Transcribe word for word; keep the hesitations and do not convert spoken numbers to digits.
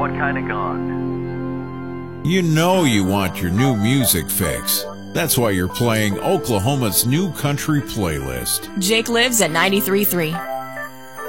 what kind of gone? You know you want your new music fix. That's why you're playing Oklahoma's new country playlist. Jake lives at ninety-three point three.